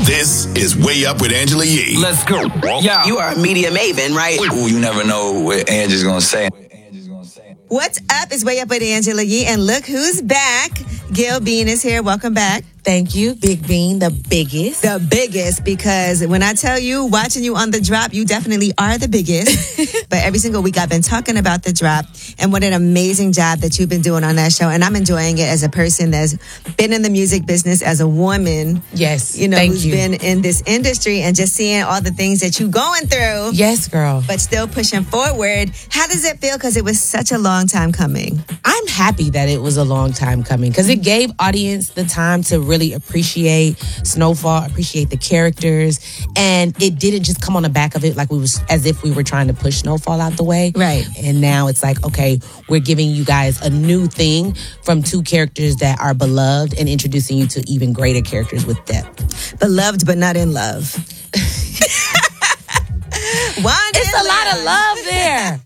This is Way Up with Angela Yee. Let's go. Yeah. You are a media maven, right? Ooh, you never know what Angela's gonna say. What's up? It's Way Up with Angela Yee, and look who's back. Gil Bean is here. Welcome back. Thank you, Big Bean, the biggest. The biggest, because when I tell you, watching you on The Drop, you definitely are the biggest. But every single week I've been talking about The Drop and what an amazing job that you've been doing on that show. And I'm enjoying it as a person that's been in the music business, as a woman. Yes, who's been in this industry, and just seeing all the things that you going through. Yes, girl. But still pushing forward. How does it feel? Because it was such a long time coming. I'm happy that it was a long time coming, because it gave audience the time to really appreciate Snowfall, appreciate the characters, and it didn't just come on the back of it like as if we were trying to push Snowfall out the way. Right. And now it's like, okay, we're giving you guys a new thing from two characters that are beloved and introducing you to even greater characters with depth. Beloved but not in love. It's a lot of love there.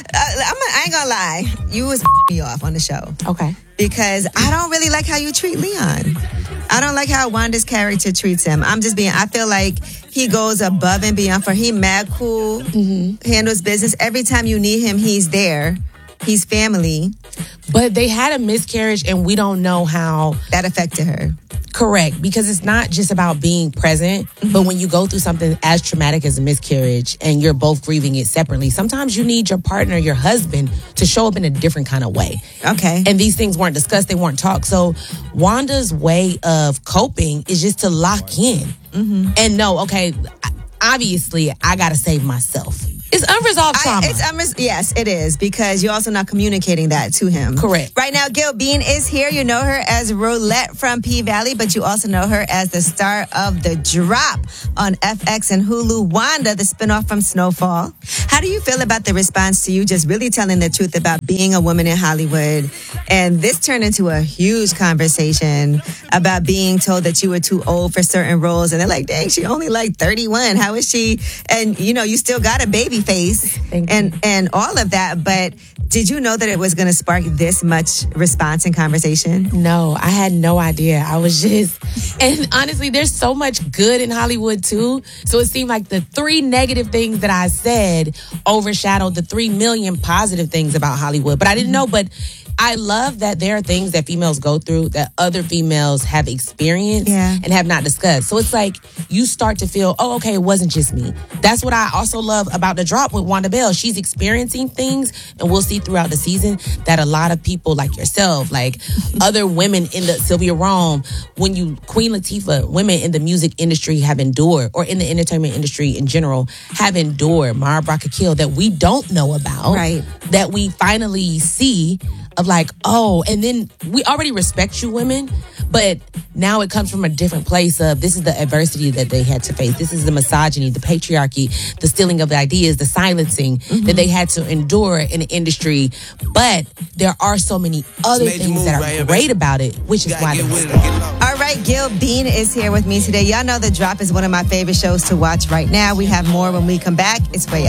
I ain't gonna lie. You was me off on the show. Okay. Because I don't really like how you treat Leon. I don't like how Wanda's character treats him. I feel like he goes above and beyond for he mad cool, handles business. Every time you need him, he's there. He's family. But they had a miscarriage, and we don't know how that affected her. Correct, because it's not just about being present, but when you go through something as traumatic as a miscarriage and you're both grieving it separately, sometimes you need your partner, your husband, to show up in a different kind of way. Okay. And these things weren't discussed, they weren't talked. So Wanda's way of coping is just to lock in and know, okay, obviously I gotta save myself. It's unresolved trauma. Yes, it is, because you're also not communicating that to him. Correct. Right now, Gil Bean is here. You know her as Roulette from P-Valley, but you also know her as the star of The Drop on FX and Hulu, Wanda, the spinoff from Snowfall. How do you feel about the response to you just really telling the truth about being a woman in Hollywood? And this turned into a huge conversation about being told that you were too old for certain roles. And they're like, dang, she only like 31. How is she? And, you still got a baby face and all of that, but did you know that it was going to spark this much response and conversation? No, I had no idea. I was and honestly, there's so much good in Hollywood too, so it seemed like the 3 negative things that I said overshadowed the 3 million positive things about Hollywood, but I didn't know. But I love that there are things that females go through that other females have experienced and have not discussed. So it's like you start to feel, oh, okay, it wasn't just me. That's what I also love about The Drop with Wanda Bell. She's experiencing things, and we'll see throughout the season that a lot of people like yourself, like other women in the Sylvia Rome, Queen Latifah, women in the music industry have endured, or in the entertainment industry in general have endured. Mara Brock Akil that we don't know about, right? That we finally see. Of like, oh, and then we already respect you women, but now it comes from a different place of this is the adversity that they had to face. This is the misogyny, the patriarchy, the stealing of the ideas, the silencing that they had to endure in the industry. But there are so many other things that are great about it, which is why All right, Gil Bean is here with me today. Y'all know The Drop is one of my favorite shows to watch right now. We have more when we come back. It's Way